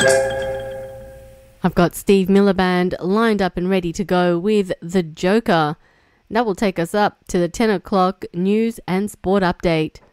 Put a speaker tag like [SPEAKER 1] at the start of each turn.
[SPEAKER 1] I've got Steve Miller Band lined up and ready to go with The Joker. That will take us up to the 10 o'clock news and sport update.